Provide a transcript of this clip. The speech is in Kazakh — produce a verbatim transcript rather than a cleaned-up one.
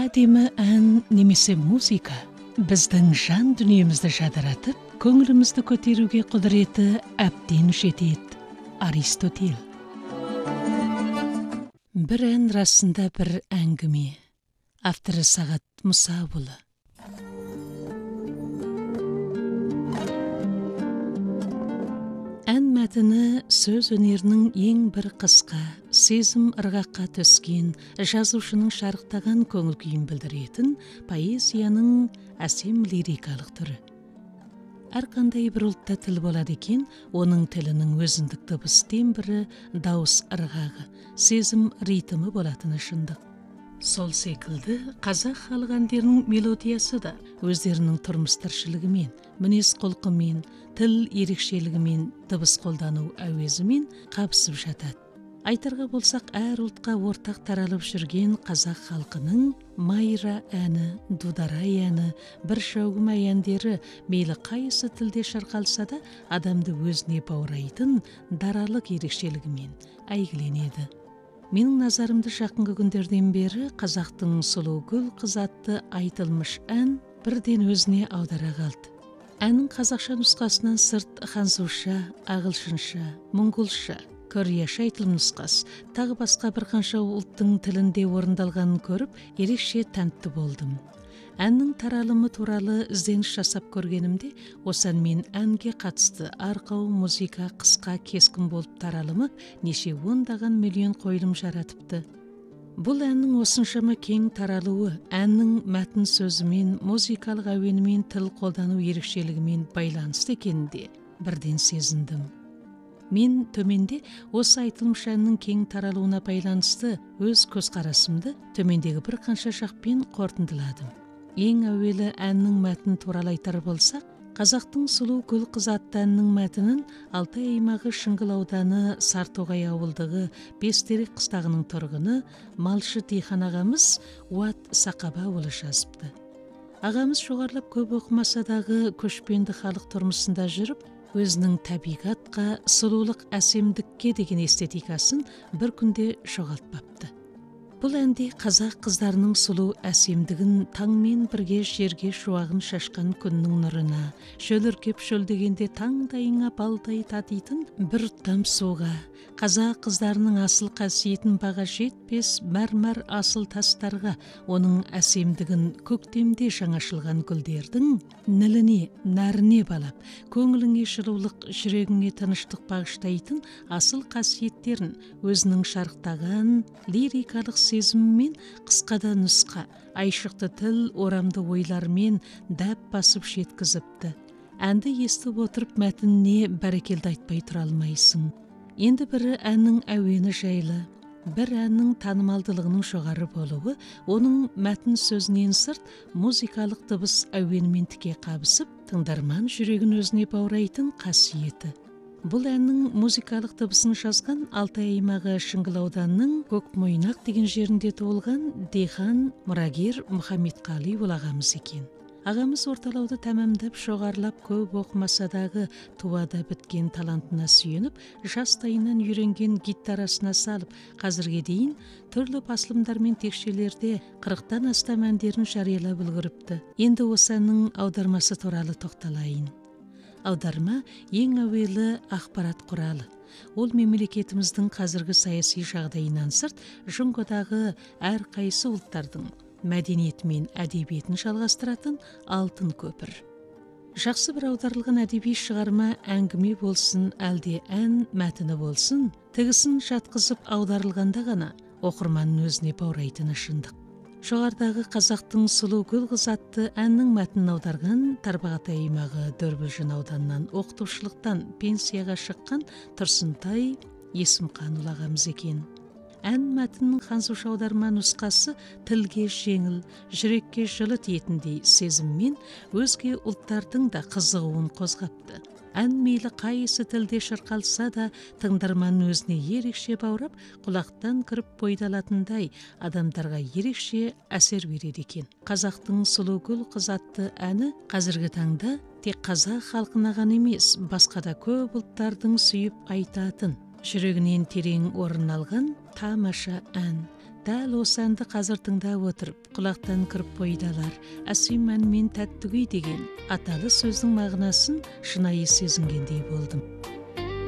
әдемі ән немесе музыка біздің жан дүниемізді жадыратып, көңілімізді көтеруге құдіреті әбден жетеді. Аристотель. Бір ән расында бір әңгіме. Авторы Сағат Мұсабұлы. Ән мәтіні сөз өнерінің ең бір қысқа, сезім ырғаққа түскен, жазушының шарықтаған көңіл күйін білдіретін поэзияның әсем лирикалық түрі. Әрқандай бір ұлтта тіл болады екен, оның тілінің өзіндік дыбыс тембрі, дауыс ырғағы, сезім ритмі болатыны шындық. Сол секілді қазақ халық әндерінің мелодиясы да өздерінің тұрмыс тіршілігімен, мінез құлқымен, тіл ерекшелігімен, дыбыс қолдану әуезімен қабысып жатады. Айтарға болсақ, әр ұлтқа ортақ таралып жүрген қазақ халқының майра әні, дударай әні, бір шауғым әндері мейлі қайсы тілде шырқалса да адамды өзіне баурайтын даралық ерекшелігімен әйгіленеді. Менің назарымды жақынғы күндерден бері қазақтың сұлу гүл қыз атты айтылмыш ән бірден өзіне аудара қалды. Әннің қазақша нұсқасынан сырт ханзуша, ағылшынша, мұңғолша, кореяша айтылым нұсқасы, тағы басқа бір қанша ұлттың тілінде орындалғанын көріп, ерекше тәнті болдым. Әннің таралымы туралы ізденіс жасап көргенімде, осы әнмен әнге қатысты арқау музыка қысқа кескін болып таралымы неше ондаған миллион қойылым жаратыпты. Бұл әннің осыншама кең таралуы, әннің мәтін сөзімен, музыкалық әуенімен тіл қолдану ерекшелігімен байланысты екенінде бірден сезіндім. Мен төменде осы айтылмыш әннің кең таралуына байланысты өз көзқарасымды төмендегі бір қанша жақпен қорытындыладым. Ең әуелі әннің мәтін туралы айтар болсақ, қазақтың сұлу гүл қыз атты әннің мәтінін Алтай аймағы Шыңғыл ауданы Сартоғай ауылдығы Бестерек қыстағының тұрғыны малшы Тихан ағамыз Уат Сақабаұлы жазыпты. Ағамыз жоғарылап көп оқымаса дағы көшпенді халық тұрмысында жүріп, өзінің табиғатқа, сұлулық әсемдікке деген эстетикасын бір күнде жоғалтпапты. Бұл әнде қазақ қыздарының сұлу әсемдігін таңмен бірге жерге шуағын шашқан күннің нұрына, шөліркеп шөлдегенде таңдайыңа балдай татитын бір ұттам суға, қазақ қыздарының асыл қасиетін баға жетпес мәрмәр асыл тастарға, оның әсемдігін көктемде жаңашылған гүлдердің ніліне, нәріне балап, көңіліңе жылулық, жүрегіңе тыныштық бағыштайтын асыл қасиеттерін өзінің шарықтаған лирикалық сезімімен қысқада нұсқа, айшықты тіл, орамды ойлармен дәп басып жеткізіпті. Әнді естіп отырып мәтініне бәрекелді айтпай тұра алмайсың. Енді бірі әннің әуені жайлы, бір әннің танымалдылығының жоғары болуы, оның мәтін сөзінен сырт музыкалық дыбыс әуенімен тіке қабысып, тыңдарман жүрегін өзіне баурайтын қасиеті. Бұл әннің музыкалық дыбысын жазған Алтай аймағы Шыңғыл ауданының Көкмойнақ деген жерінде туылған Дихан мұрагер Мұхаммедқали ағамыз екен. Ағамыз орталауды тәмамдап, жоғарылап көп оқымасадағы туада біткен талантына сүйеніп, жастайынан үйренген гитарасына салып, қазірге дейін түрлі басылымдар мен текшелерде қырықтан астам әндерін жариялап үлгеріпті. Енді осы әннің аудармасы туралы тоқталайын. Аударма ең әуелі ақпарат құралы. Ол мемлекетіміздің қазіргі саяси жағдайынан сырт, жұңғыдағы әр қайсы ұлттардың мәдениеті мен әдебиетін жалғастыратын алтын көпір. Жақсы бір аударылған әдеби шығарма әңгіме болсын, әлде ән мәтіні болсын, тігісін жатқызып аударылғанда ғана оқырманның өзіне баурайтыны шындық. Жоғардағы қазақтың сұлу гүл қыз атты әннің мәтінін аударған Тарбағатай аймағы Дөрбілжін ауданынан оқытушылықтан пенсияға шыққан Тұрсынтай Есімханұлы ағамыз екен. Ән мәтіннің ханзуша аударма нұсқасы тілге жеңіл, жүрекке жылы тиетіндей сезіммен өзге ұлттардың да қызығуын қозғапты. Ән мейлі қайсы тілде шырқалса да, тыңдарман өзіне ерекше баурап, құлақтан кіріп бойдалатындай адамдарға ерекше әсер береді екен. Қазақтың сұлу гүл қыз атты әні қазіргі таңда тек қазақ халқына ғана емес, басқа да көп ұлттардың сүйіп айтатын, жүрегінен терең орын алған тамаша ән. дәл осы әнді қазір тыңдап отырып құлақтан кіріп бойдалар әсем ән мен тәтті күй деген аталы сөздің мағынасын шынайы сезінгендей болдым.